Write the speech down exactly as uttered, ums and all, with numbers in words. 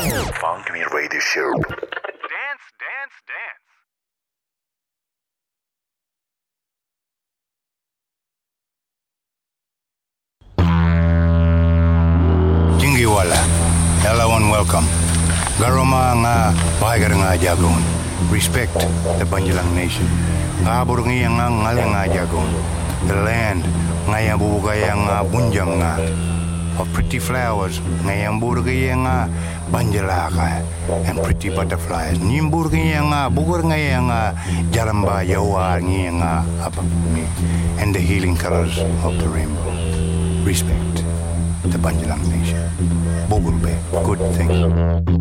Funk Me Radio Show. Dance, dance, dance. Jingiwala, hello and welcome. Garoma nga bahagar nga jagon. Respect the Banjalang Nation. Abor nga nga ngale nga jagon. The land nga yang bubugay nga bunjang nga. Of pretty flowers nga yang burgay nga banjalaka and pretty butterflies. Nimburgay nga bugur nga yang jaramba yawa nga apapumi and the healing colors of the rainbow. Respect the Banjalang Nation. Bogurbe, good thing.